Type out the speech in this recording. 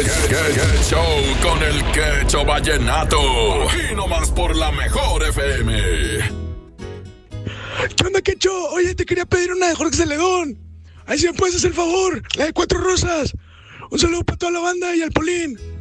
¿Qué show con el Quecho Vallenato? Aquí nomás por la mejor FM. ¿Qué onda, Quecho? Oye, te quería pedir una de Jorge Celedón. Ahí si me puedes hacer el favor, la de Cuatro Rosas. Un saludo para toda la banda y al Polín.